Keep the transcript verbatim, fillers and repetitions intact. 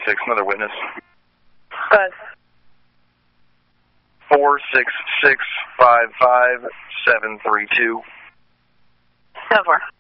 six, another witness. Go ahead. four six six five five seven three two. ten four.